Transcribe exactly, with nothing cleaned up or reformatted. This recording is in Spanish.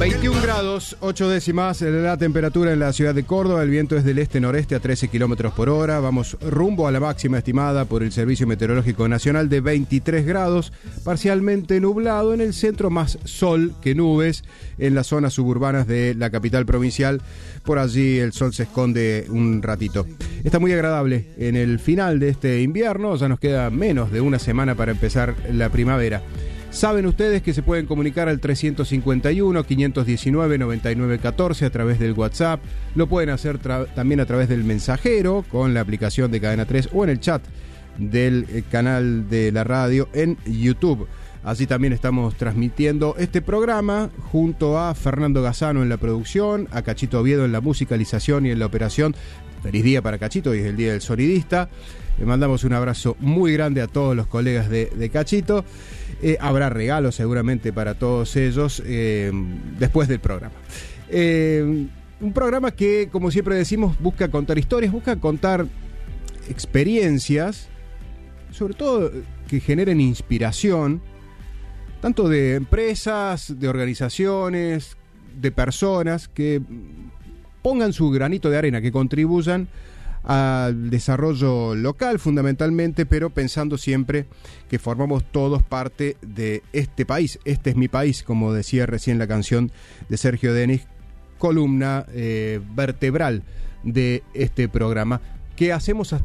veintiún grados, ocho décimas la temperatura en la ciudad de Córdoba. El viento es del este-noreste a trece kilómetros por hora. Vamos rumbo a la máxima estimada por el Servicio Meteorológico Nacional de veintitrés grados. Parcialmente nublado en el centro, más sol que nubes en las zonas suburbanas de la capital provincial. Por allí el sol se esconde un ratito. Está muy agradable en el final de este invierno. Ya nos queda menos de una semana para empezar la primavera. Saben ustedes que se pueden comunicar al trescientos cincuenta y uno, quinientos diecinueve, noventa y nueve catorce a través del WhatsApp. Lo pueden hacer tra- también a través del mensajero con la aplicación de Cadena tres o en el chat del eh, canal de la radio en YouTube. Así también estamos transmitiendo este programa junto a Fernando Gazzano en la producción, a Cachito Oviedo en la musicalización y en la operación. Feliz día para Cachito, hoy es el día del sonidista. Le mandamos un abrazo muy grande a todos los colegas de, de Cachito. Eh, habrá regalos seguramente para todos ellos eh, después del programa. Eh, un programa que, como siempre decimos, busca contar historias, busca contar experiencias, sobre todo que generen inspiración, tanto de empresas, de organizaciones, de personas que pongan su granito de arena, que contribuyan al desarrollo local fundamentalmente, pero pensando siempre que formamos todos parte de este país. Este es mi país, como decía recién la canción de Sergio Denis, columna eh, vertebral de este programa que hacemos hasta